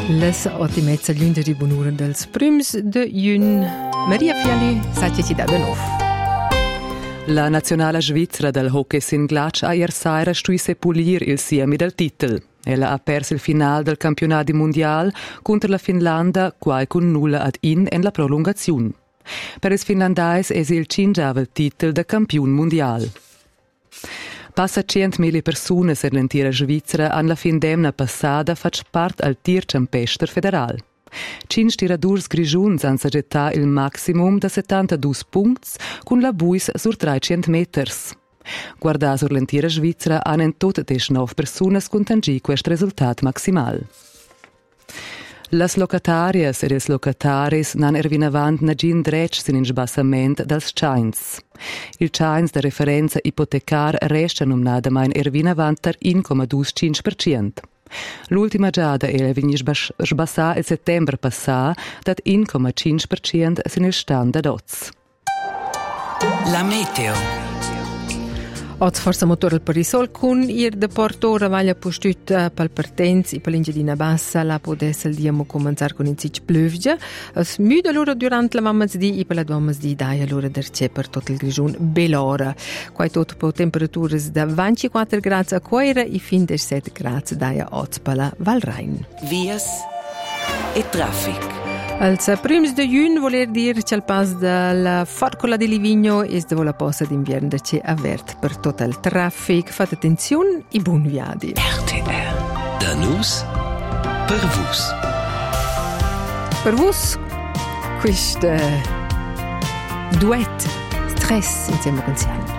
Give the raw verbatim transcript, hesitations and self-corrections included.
Les ottimezza l'unda di bonura dels prüms de jün. Maria Fiali, sace ci da de nov. La nazionale svizzera del hockey sin glac ha ier saira stuisse pulir il siemi del titel. Ella ha perso il final del campionato mondial contro la Finlandia, quai con nulla ad in en la prolungazione. Per il finlandais es il cingiavel titel de campion mondial. Passa centmila persone in l'intera Svizzera han la fin d'emna passada fatg part al tir campester federal. Cinc tiradurs grigiuns han saggetà il maximum da settantadue punts con la buis sur trecento meters. Guardà sur l'intera Svizzera han en tot diciannove personas contangì quest resultat maximal. Las locatarias e les locataris n'han ervinavant nagin drets sin in sbassament dels chains. Il chains de referenza ipotecar resta numnadamain ervinavant tar uno virgola venticinque per cento. L'ultima giada era vegni sbassà il settembre passà dat uno virgola cinque per cento sin il stand ad oz. La meteo. Oz forza motor al Parisol con ir de Porto ravaglia postut pal partenz e pal'Ingedina Bassa la podesse il diamo cominciar con in sich plövgia. Es müde l'ora durant la mamazdi e per la duamazdi dai l'ora derce per tot il grigiun belora. Quai tot po temperaturas da ventiquattro gradi a Coira e fin de sette gradi dai a Oz per la Val Rhein. Vias e traffic. Als prims de jün voler dir che al pas della forcola di Livigno es de la posta d'invierno da c'è avert per tot il traffic. Fate attenzione e buon viadi. R T R. Da nus per vus. Per vus questo duet stress insieme con Sian.